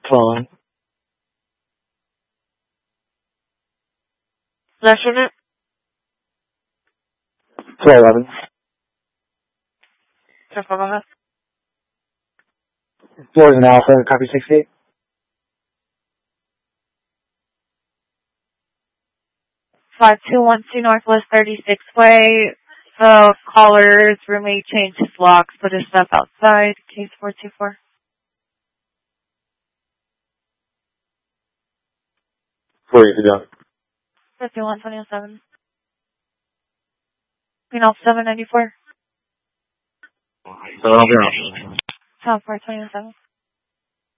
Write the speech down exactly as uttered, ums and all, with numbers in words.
twelve. Last unit? twelve eleven. ten four, go ahead. Floors and Alpha, copy sixty-eight. five two one two Northwest thirty-sixth Way. The caller's roommate changed his locks, put his stuff outside. Case four two four. Where is it going? fifty-one twenty-seven. Queen Alpha seven ninety-four. So I'll be around. Town four twenty-seven.